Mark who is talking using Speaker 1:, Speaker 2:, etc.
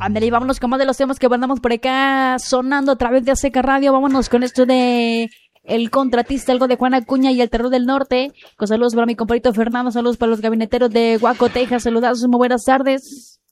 Speaker 1: Ándale, vámonos con más de los temas que mandamos por acá sonando a través de Azteca Radio. Vámonos con esto de El Contratista, algo de Juan Acuña y El Terror del Norte. Con saludos para mi compadrito Fernando, saludos para los gabineteros de Guaco, Texas. Saludos, muy buenas tardes.